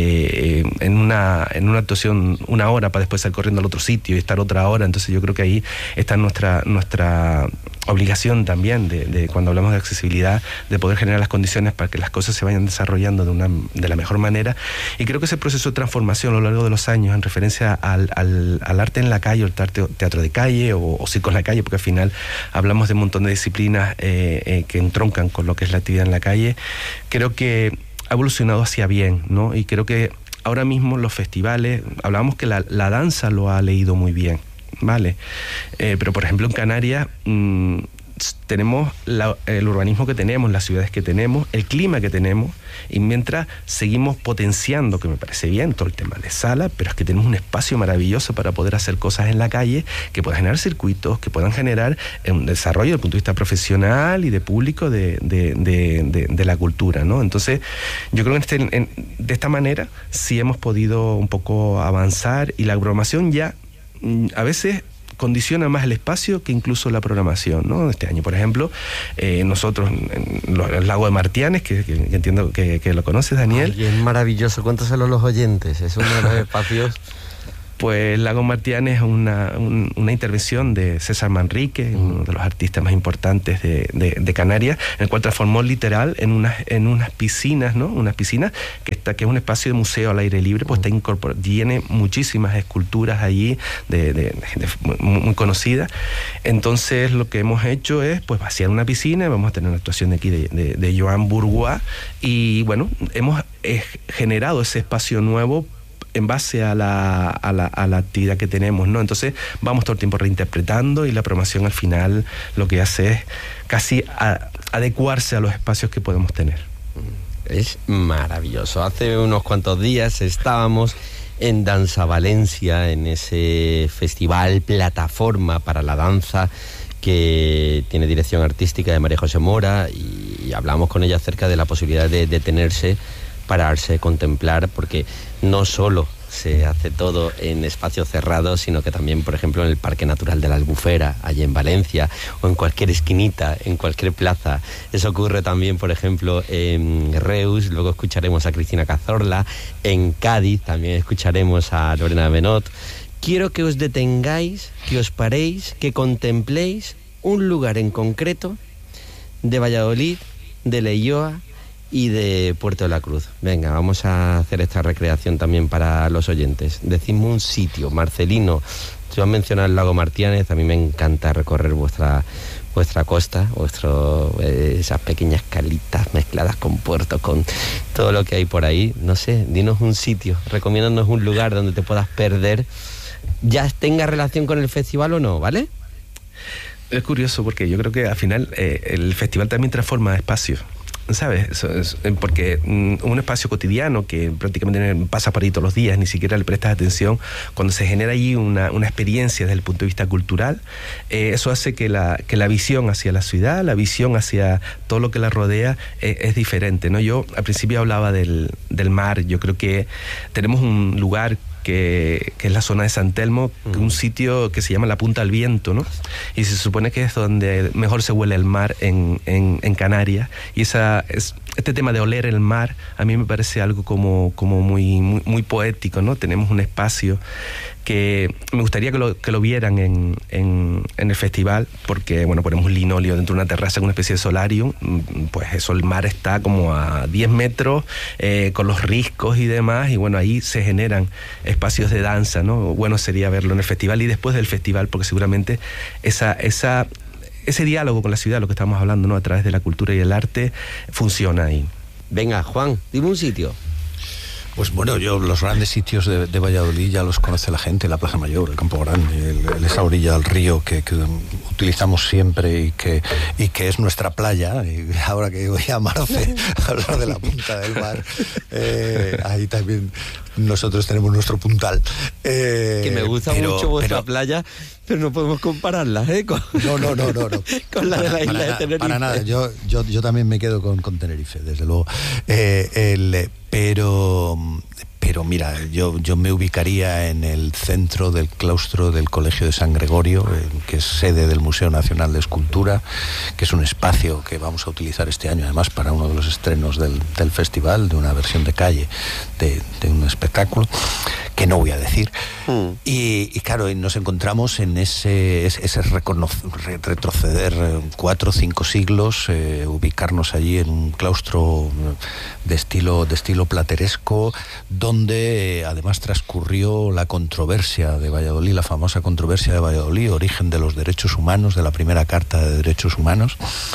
eh, en, una, en una actuación una hora para después salir corriendo al otro sitio y estar otra hora. Entonces yo creo que ahí está nuestra, nuestra obligación también, de, de cuando hablamos de accesibilidad, de poder generar las condiciones para que las cosas se vayan desarrollando de, una, de la mejor manera. Y creo que ese proceso de transformación a lo largo de los años en referencia al, al, al arte en la calle, o el teatro, teatro de calle o, o circo en la calle, porque al final hablamos de un montón de disciplinas eh, eh, que entroncan con lo que es la actividad en la calle, creo que ha evolucionado hacia bien, ¿no? Y creo que ahora mismo los festivales, hablábamos que la, la danza lo ha leído muy bien, ¿vale? Eh, pero por ejemplo en Canarias mmm, tenemos la, el urbanismo que tenemos, las ciudades que tenemos, el clima que tenemos, y mientras seguimos potenciando, que me parece bien, todo el tema de sala, pero es que tenemos un espacio maravilloso para poder hacer cosas en la calle, que puedan generar circuitos, que puedan generar un desarrollo desde el punto de vista profesional y de público de, de, de, de, de la cultura, ¿no? Entonces, yo creo que este, en, de esta manera sí hemos podido un poco avanzar, y la programación ya a veces condiciona más el espacio que incluso la programación, ¿no? Este año, por ejemplo, eh, nosotros en el Lago de Martianes, que, que, que entiendo que, que lo conoces, Daniel. Ay, es maravilloso, cuéntaselo a los oyentes, es uno de los espacios... Pues el Lago Martianes es una, un, una intervención de César Manrique, mm. uno de los artistas más importantes de, de, de Canarias, en el cual transformó literal en unas, en unas piscinas, ¿no? Unas piscinas que está, que es un espacio de museo al aire libre, pues mm. está incorporado, tiene muchísimas esculturas allí de, de, de gente muy, muy conocida. Entonces lo que hemos hecho es pues vaciar una piscina, vamos a tener una actuación de aquí de, de, de Joan Bourgois, y bueno, hemos eh, generado ese espacio nuevo en base a la, a, la, a la actividad que tenemos, ¿no? Entonces vamos todo el tiempo reinterpretando, y la programación al final lo que hace es casi a, adecuarse a los espacios que podemos tener. Es maravilloso. Hace unos cuantos días estábamos en Danza Valencia, en ese festival plataforma para la danza que tiene dirección artística de María José Mora, y hablamos con ella acerca de la posibilidad de detenerse, pararse, contemplar, porque no solo se hace todo en espacios cerrados, sino que también, por ejemplo, en el Parque Natural de la Albufera, allí en Valencia, o en cualquier esquinita, en cualquier plaza. Eso ocurre también, por ejemplo, en Reus, luego escucharemos a Cristina Cazorla, en Cádiz también escucharemos a Lorena Benot. Quiero que os detengáis, que os paréis, que contempléis un lugar en concreto de Valladolid, de Leioa y de Puerto de la Cruz. Venga, vamos a hacer esta recreación también para los oyentes. Decidme un sitio. Marcelino, yo has mencionado el Lago Martianes, a mí me encanta recorrer vuestra vuestra costa, vuestro, eh, esas pequeñas calitas mezcladas con puertos, con todo lo que hay por ahí. No sé, dinos un sitio, recomiéndanos un lugar donde te puedas perder, ya tenga relación con el festival o no, ¿vale? Es curioso porque yo creo que al final eh, el festival también transforma espacios, ¿sabes? Eso es, porque mm, un espacio cotidiano que prácticamente pasa por ahí todos los días, ni siquiera le prestas atención, cuando se genera allí una, una experiencia desde el punto de vista cultural, eh, eso hace que la, que la visión hacia la ciudad, la visión hacia todo lo que la rodea eh, es diferente, ¿no? Yo al principio hablaba del, del mar. Yo creo que tenemos un lugar Que, que es la zona de San Telmo, mm. un sitio que se llama la Punta al Viento, ¿no? Y se supone que es donde mejor se huele el mar en, en, en Canarias, y esa es, este tema de oler el mar a mí me parece algo como, como muy, muy, muy poético, ¿no? Tenemos un espacio que me gustaría que lo, que lo vieran en, en, en el festival, porque bueno, ponemos un linóleo dentro de una terraza con una especie de solarium, pues eso, el mar está como a diez metros, eh, con los riscos y demás, y bueno, ahí se generan espacios de danza, ¿no? Bueno sería verlo en el festival y después del festival, porque seguramente esa, esa, ese diálogo con la ciudad, lo que estamos hablando, ¿no? A través de la cultura y el arte, funciona ahí. Venga, Juan, dime un sitio. Pues bueno, yo los grandes sitios de, de Valladolid ya los conoce la gente, la Plaza Mayor, el Campo Grande, el, el, esa orilla del río que, que utilizamos siempre y que, y que es nuestra playa. Y ahora que voy a Marce a hablar de la punta del mar, eh, ahí también nosotros tenemos nuestro puntal. Eh, que me gusta pero, mucho vuestra pero, playa, pero no podemos compararla, ¿eh? Con, no, no, no, no, no. con la de la isla para, de Tenerife. Para nada, yo, yo, yo también me quedo con, con Tenerife, desde luego. Eh, el, pero... Pero mira, yo, yo me ubicaría en el centro del claustro del Colegio de San Gregorio, eh, que es sede del Museo Nacional de Escultura, que es un espacio que vamos a utilizar este año, además, para uno de los estrenos del, del festival, de una versión de calle de, de un espectáculo, que no voy a decir. Mm. Y, y claro, nos encontramos en ese, ese reconocer, retroceder cuatro o cinco siglos, eh, ubicarnos allí en un claustro de estilo, de estilo plateresco, donde eh, además transcurrió la controversia de Valladolid, la famosa controversia de Valladolid, origen de los derechos humanos, de la primera Carta de Derechos Humanos.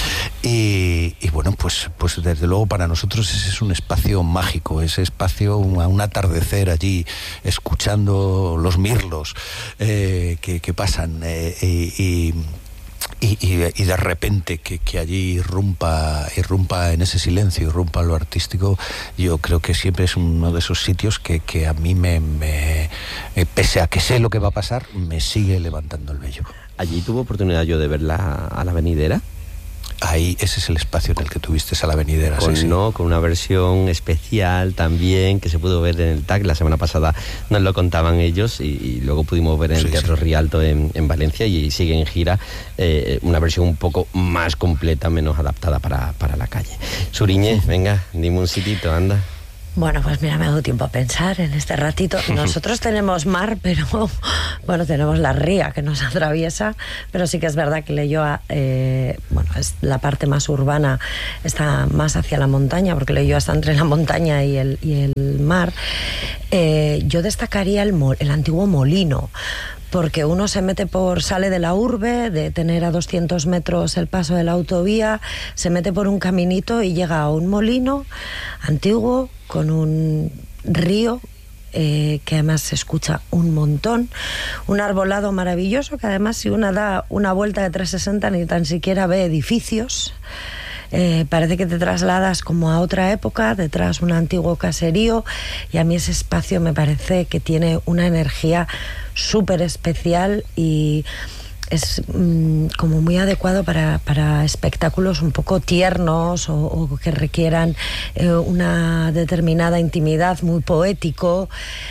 Y, y bueno, pues, pues desde luego para nosotros ese es un espacio mágico, ese espacio, un, un atardecer allí, escuchando los mirlos eh, que, que pasan eh, y, y Y, y, y de repente que, que allí irrumpa, irrumpa en ese silencio, irrumpa lo artístico, yo creo que siempre es uno de esos sitios que, que a mí me, me, pese a que sé lo que va a pasar, me sigue levantando el vello. ¿Allí tuve oportunidad yo de verla a la venidera? Ahí, ese es el espacio en el que tuviste a la venidera. Con, sí, sí. No, con una versión especial también que se pudo ver en el T A C. La semana pasada nos lo contaban ellos y, y luego pudimos ver en el sí, Teatro sí. Rialto en, en Valencia, y sigue en gira eh, una versión un poco más completa, menos adaptada para, para la calle. Suriñe, venga, dime un sitito, anda. Bueno, pues mira, me ha dado tiempo a pensar en este ratito. Nosotros tenemos mar, pero bueno, tenemos la ría que nos atraviesa, pero sí que es verdad que Leioa, eh, bueno, es la parte más urbana, está más hacia la montaña, porque Leioa está entre la montaña y el, y el mar. Eh, yo destacaría el, el antiguo molino, porque uno se mete por, sale de la urbe, de tener a doscientos metros el paso de la autovía, se mete por un caminito y llega a un molino antiguo con un río eh, que además se escucha un montón, un arbolado maravilloso que además si uno da una vuelta de trescientos sesenta ni tan siquiera ve edificios. Eh, parece que te trasladas como a otra época, detrás un antiguo caserío, y a mí ese espacio me parece que tiene una energía súper especial y es mmm, como muy adecuado para, para espectáculos un poco tiernos o, o que requieran eh, una determinada intimidad, muy poético,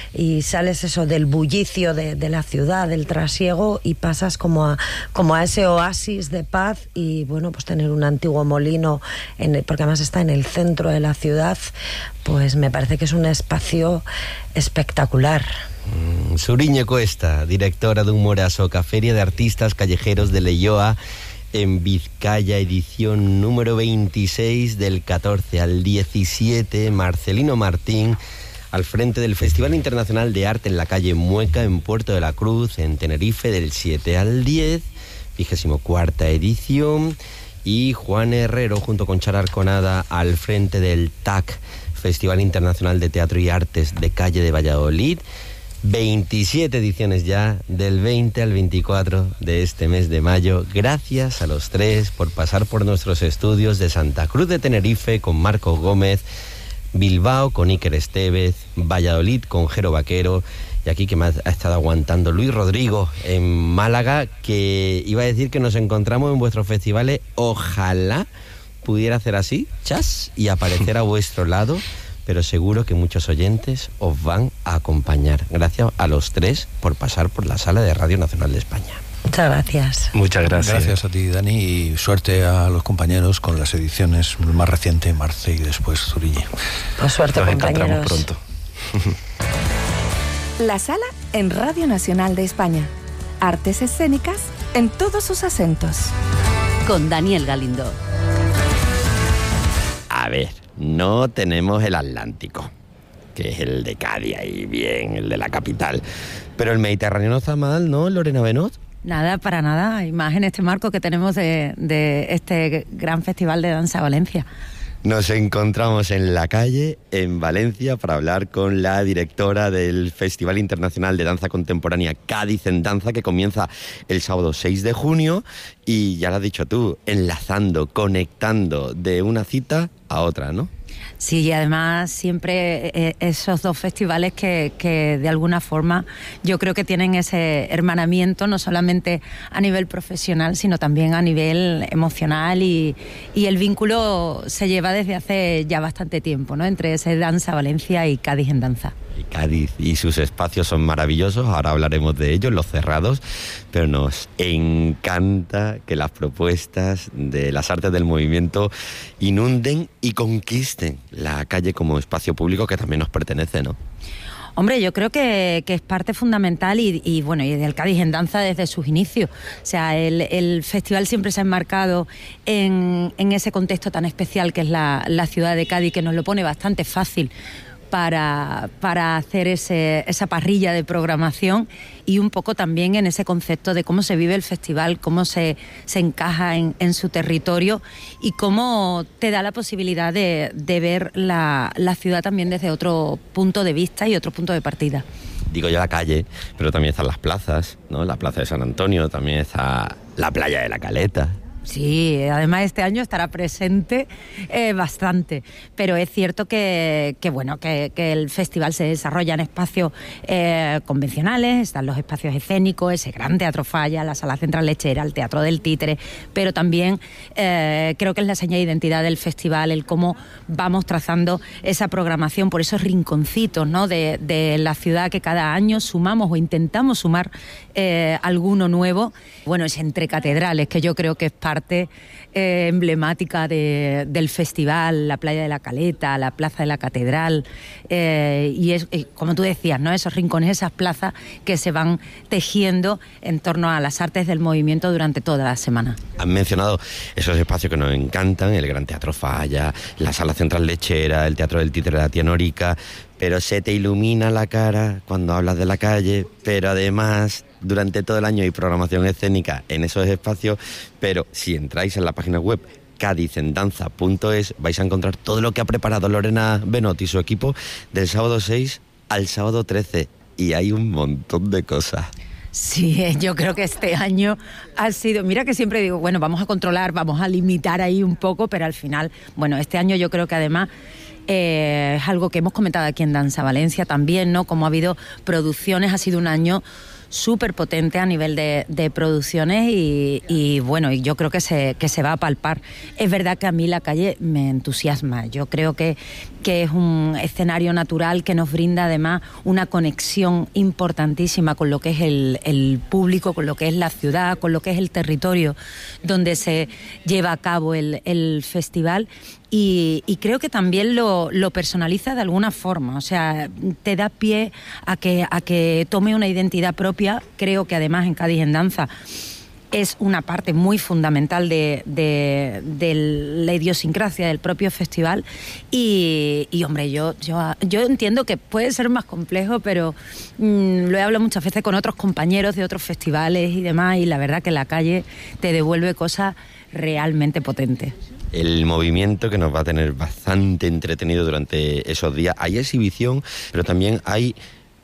y sales eso del bullicio de, de la ciudad, del trasiego, y pasas como a, como a ese oasis de paz. Y bueno, pues tener un antiguo molino, en el, porque además está en el centro de la ciudad, pues me parece que es un espacio espectacular. Mm, Suriñe Cuesta, directora de Humorasoca, Feria de Artistas Callejeros de Leioa, en Vizcaya, edición número veintiséis, del catorce al diecisiete. Marcelino Martín, al frente del Festival Internacional de Arte en la calle Mueca, en Puerto de la Cruz, en Tenerife, del siete al diez, vigésimo cuarta edición. Y Juan Herrero, junto con Chara Arconada, al frente del T A C, Festival Internacional de Teatro y Artes de Calle de Valladolid, veintisiete ediciones ya, del veinte al veinticuatro de este mes de mayo. Gracias a los tres por pasar por nuestros estudios de Santa Cruz de Tenerife con Marcos Gómez, Bilbao con Iker Estevez, Valladolid con Jero Vaquero, y aquí que me ha estado aguantando Luis Rodrigo en Málaga, que iba a decir que nos encontramos en vuestros festivales. Ojalá pudiera hacer así, chas, y aparecer a vuestro lado, pero seguro que muchos oyentes os van a acompañar. Gracias a los tres por pasar por la sala de Radio Nacional de España. Muchas gracias. Muchas gracias. Gracias a ti, Dani, y suerte a los compañeros con las ediciones más recientes, Marce y después Zuriñe. Pues suerte, nos compañeros. Nos encontramos pronto. La Sala en Radio Nacional de España. Artes escénicas en todos sus acentos. Con Daniel Galindo. A ver, no tenemos el Atlántico, que es el de Cádiz, y bien, el de la capital. Pero el Mediterráneo no está mal, ¿no, Lorena Benot? Nada, para nada, y más en este marco que tenemos de, de este gran festival de danza Valencia. Nos encontramos en la calle, en Valencia, para hablar con la directora del Festival Internacional de Danza Contemporánea Cádiz en Danza, que comienza el sábado seis de junio, y ya lo has dicho tú, enlazando, conectando de una cita a otra, ¿no? Sí, y además siempre eh, esos dos festivales que, que de alguna forma yo creo que tienen ese hermanamiento, no solamente a nivel profesional, sino también a nivel emocional, y, y el vínculo se lleva desde hace ya bastante tiempo, ¿no?, entre ese Danza Valencia y Cádiz en Danza. Y Cádiz y sus espacios son maravillosos, ahora hablaremos de ellos, los cerrados, pero nos encanta que las propuestas de las artes del movimiento inunden y conquisten la calle como espacio público que también nos pertenece, ¿no? Hombre, yo creo que, que es parte fundamental y, y bueno, y del Cádiz en Danza desde sus inicios. O sea, el, el festival siempre se ha enmarcado en, en ese contexto tan especial que es la, la ciudad de Cádiz, que nos lo pone bastante fácil para, para hacer ese, esa parrilla de programación, y un poco también en ese concepto de cómo se vive el festival, cómo se, se encaja en, en su territorio y cómo te da la posibilidad de, de ver la, la ciudad también desde otro punto de vista y otro punto de partida. digo yo la calle, pero también están las plazas, ¿no? La plaza de San Antonio, también está la playa de la Caleta. Sí, además este año estará presente eh, bastante, pero es cierto que, que bueno que, que el festival se desarrolla en espacios eh, convencionales, están los espacios escénicos, ese gran Teatro Falla, la Sala Central Lechera, el Teatro del Títere, pero también eh, creo que es la señal de identidad del festival, el cómo vamos trazando esa programación por esos rinconcitos, ¿no? de, de la ciudad que cada año sumamos o intentamos sumar eh, alguno nuevo. Bueno, es entre catedrales, que yo creo que es parte eh, emblemática de, del festival, la playa de la Caleta, la plaza de la Catedral, eh, y es, eh, como tú decías, ¿no? Esos rincones, esas plazas que se van tejiendo en torno a las artes del movimiento durante toda la semana. Han mencionado esos espacios que nos encantan, el Gran Teatro Falla, la Sala Central Lechera, el Teatro del Títere de la Tía Norica, pero se te ilumina la cara cuando hablas de la calle, pero además durante todo el año hay programación escénica en esos espacios, pero si entráis en la página web cádiz en danza punto es vais a encontrar todo lo que ha preparado Lorena Benot y su equipo del sábado seis al sábado trece, y hay un montón de cosas. Sí, yo creo que este año ha sido, mira que siempre digo, bueno, vamos a controlar, vamos a limitar ahí un poco, pero al final, bueno, este año yo creo que además eh, es algo que hemos comentado aquí en Danza Valencia también, ¿no? Como ha habido producciones, ha sido un año súper potente a nivel de, de producciones y, y bueno, y yo creo que se, que se va a palpar. Es verdad que a mí la calle me entusiasma, yo creo que, que es un escenario natural que nos brinda además una conexión importantísima con lo que es el, el público, con lo que es la ciudad, con lo que es el territorio donde se lleva a cabo el, el festival. Y, y creo que también lo, lo personaliza de alguna forma, o sea, te da pie a que, a que tome una identidad propia. Creo que además en Cádiz en Danza es una parte muy fundamental de, de, de la idiosincrasia del propio festival y, y hombre, yo, yo, yo entiendo que puede ser más complejo, pero mmm, lo he hablado muchas veces con otros compañeros de otros festivales y demás, y la verdad que la calle te devuelve cosas realmente potentes. El movimiento que nos va a tener bastante entretenido durante esos días. Hay exhibición, pero también hay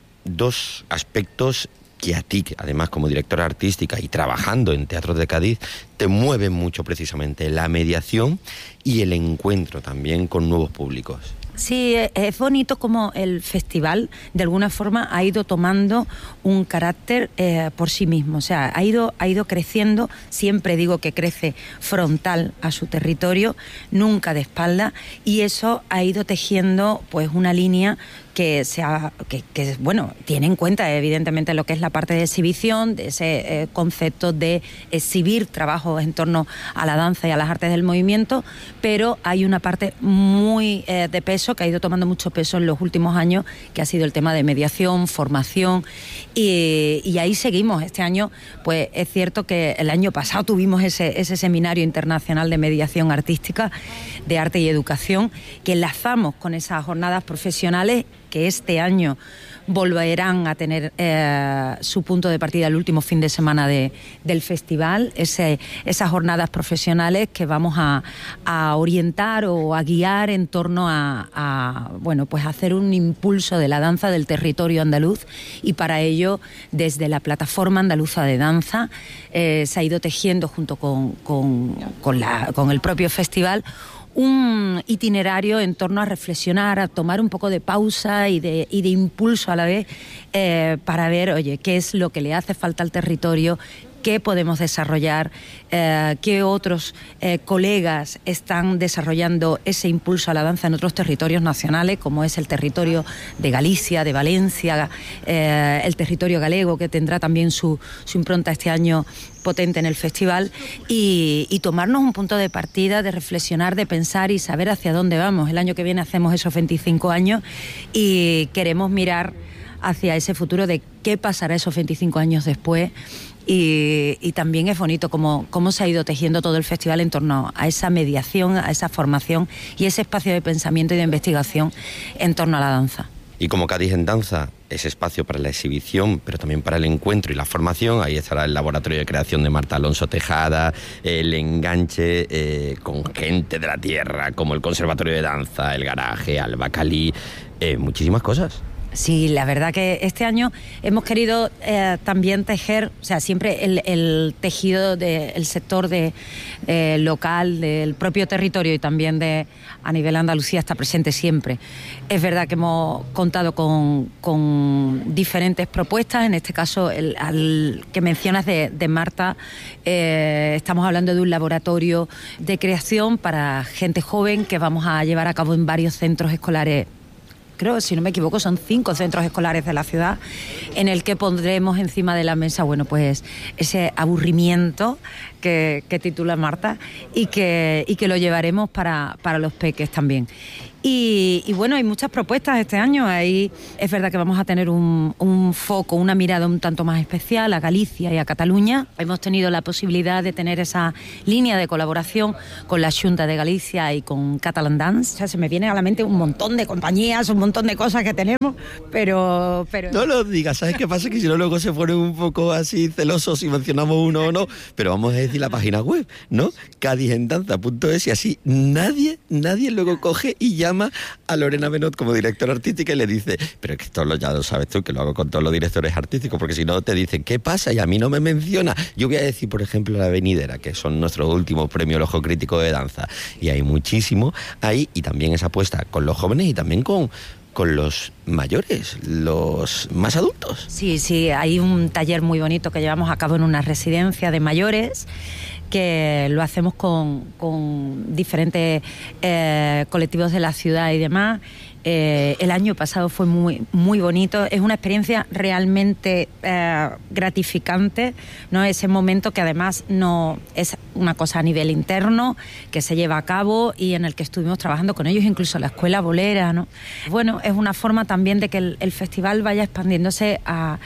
dos aspectos que a ti, además como directora artística y trabajando en Teatros de Cádiz, te mueven mucho precisamente: la mediación y el encuentro también con nuevos públicos. Sí, es bonito como el festival de alguna forma ha ido tomando un carácter eh, por sí mismo, o sea, ha ido, ha ido creciendo, siempre digo que crece frontal a su territorio, nunca de espalda, y eso ha ido tejiendo pues una línea que, sea, que, que bueno, tiene en cuenta evidentemente lo que es la parte de exhibición, de ese eh, concepto de exhibir trabajos en torno a la danza y a las artes del movimiento, pero hay una parte muy eh, de peso, que ha ido tomando mucho peso en los últimos años, que ha sido el tema de mediación, formación, y, y ahí seguimos. Este año, pues es cierto que el año pasado tuvimos ese, ese seminario internacional de mediación artística, de arte y educación, que enlazamos con esas jornadas profesionales que este año volverán a tener eh, su punto de partida el último fin de semana de, del festival, ese, esas jornadas profesionales que vamos a, a orientar o a guiar en torno a, a bueno, pues hacer un impulso de la danza del territorio andaluz, y para ello desde la plataforma andaluza de danza eh, se ha ido tejiendo junto con, con, con, la, con el propio festival un itinerario en torno a reflexionar, a tomar un poco de pausa y de, y de impulso a la vez eh, para ver, oye, qué es lo que le hace falta al territorio, qué podemos desarrollar, eh, qué otros eh, colegas están desarrollando ese impulso a la danza en otros territorios nacionales, como es el territorio de Galicia, de Valencia, eh, el territorio galego, que tendrá también su, su impronta este año potente en el festival, y, y tomarnos un punto de partida, de reflexionar, de pensar y saber hacia dónde vamos. El año que viene hacemos esos veinticinco años y queremos mirar hacia ese futuro de qué pasará esos veinticinco años después. Y, y también es bonito cómo, cómo se ha ido tejiendo todo el festival en torno a esa mediación, a esa formación y ese espacio de pensamiento y de investigación en torno a la danza. Y como Cádiz en Danza es espacio para la exhibición, pero también para el encuentro y la formación, ahí estará el laboratorio de creación de Marta Alonso Tejada, el enganche eh, con gente de la tierra, como el Conservatorio de Danza, el Garaje, Alba Calí, eh, muchísimas cosas. Sí, la verdad que este año hemos querido eh, también tejer, o sea, siempre el, el tejido del sector de, eh, local, del propio territorio y también de a nivel Andalucía está presente siempre. Es verdad que hemos contado con, con diferentes propuestas, en este caso el al que mencionas de, de Marta, eh, estamos hablando de un laboratorio de creación para gente joven que vamos a llevar a cabo en varios centros escolares. Creo, si no me equivoco, son cinco centros escolares de la ciudad, en el que pondremos encima de la mesa, bueno, pues ese aburrimiento que, que titula Marta y que, y que lo llevaremos para, para los peques también. Y, y bueno, hay muchas propuestas este año. Ahí es verdad que vamos a tener un, un foco, una mirada un tanto más especial a Galicia y a Cataluña. Hemos tenido la posibilidad de tener esa línea de colaboración con la Xunta de Galicia y con Catalan Dance. O sea, se me viene a la mente un montón de compañías, un montón de cosas que tenemos, pero... pero... No lo digas, ¿sabes qué pasa? Que si no luego se ponen un poco así celosos si mencionamos uno o no, pero vamos a decir la página web, ¿no? cádiz en danza punto es y así nadie, nadie luego coge y ya llama a Lorena Benot como directora artística y le dice, pero es que esto lo, ya lo sabes tú, que lo hago con todos los directores artísticos, porque si no te dicen, ¿qué pasa? Y a mí no me menciona. Yo voy a decir, por ejemplo, La Venidera, que son nuestros últimos premios Ojo Crítico de Danza, y hay muchísimo ahí, y también esa apuesta con los jóvenes y también con... con los mayores, los más adultos. Sí, sí, hay un taller muy bonito que llevamos a cabo en una residencia de mayores, que lo hacemos con, con diferentes eh, colectivos de la ciudad y demás. Eh, el año pasado fue muy, muy bonito. Es una experiencia realmente eh, gratificante, ¿no? Ese momento que además no es una cosa a nivel interno, que se lleva a cabo y en el que estuvimos trabajando con ellos, incluso la escuela bolera, ¿no? Bueno, es una forma también de que el, el festival vaya expandiéndose a,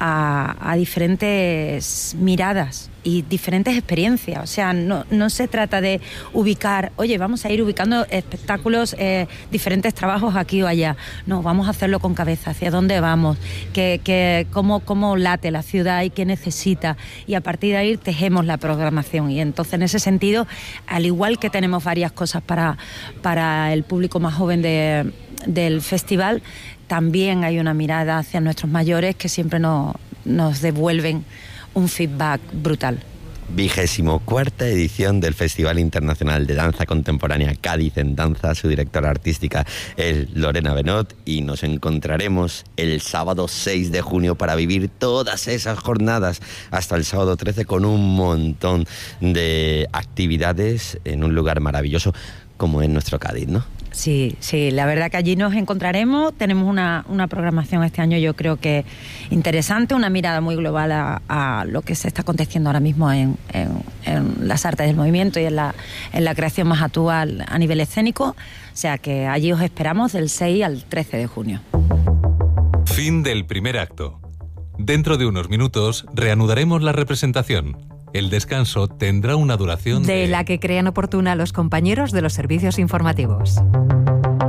a, a diferentes miradas y diferentes experiencias. O sea, no, no se trata de ubicar, oye, vamos a ir ubicando espectáculos, eh, diferentes trabajos aquí o allá. No, vamos a hacerlo con cabeza, hacia dónde vamos, que, que, cómo, cómo late la ciudad y qué necesita. Y a partir de ahí tejemos la programación. Y entonces, en ese sentido, al igual que tenemos varias cosas para, para el público más joven de, del festival, también hay una mirada hacia nuestros mayores que siempre nos, nos devuelven un feedback brutal. Vigésimo cuarta edición del Festival Internacional de Danza Contemporánea Cádiz en Danza. Su directora artística es Lorena Benot y nos encontraremos el sábado seis de junio para vivir todas esas jornadas hasta el sábado trece con un montón de actividades en un lugar maravilloso como es nuestro Cádiz, ¿no? Sí, sí, la verdad que allí nos encontraremos. Tenemos una, una programación este año, yo creo que interesante, una mirada muy global a, a lo que se está aconteciendo ahora mismo en, en, en las artes del movimiento y en la, en la creación más actual a nivel escénico. O sea que allí os esperamos del seis al trece de junio. Fin del primer acto. Dentro de unos minutos reanudaremos la representación. El descanso tendrá una duración de... de la que crean oportuna los compañeros de los servicios informativos.